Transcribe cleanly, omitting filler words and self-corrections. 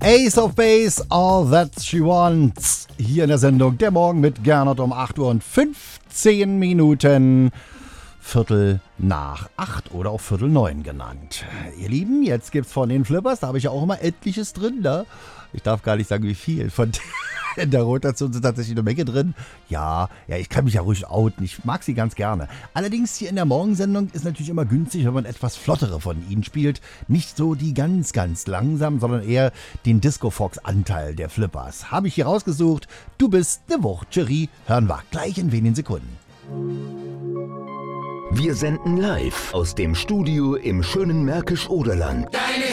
Ace of Base, All That She Wants. Hier in der Sendung Der Morgen mit Gernot um 8 Uhr und 15 Minuten. Viertel nach 8 oder auch Viertel 9 genannt. Ihr Lieben, jetzt gibt's von den Flippers, da habe ich ja auch immer etliches drin, ne? Ich darf gar nicht sagen, wie viel. In der Rotation sind tatsächlich eine Menge drin. Ja, ich kann mich ja ruhig outen. Ich mag sie ganz gerne. Allerdings hier in der Morgensendung ist natürlich immer günstig, wenn man etwas flottere von ihnen spielt. Nicht so die ganz, ganz langsam, sondern eher den Disco-Fox-Anteil der Flippers. Habe ich hier rausgesucht. Du bist ne Wucht, Cherie. Hören wir gleich in wenigen Sekunden. Wir senden live aus dem Studio im schönen Märkisch-Oderland. Deine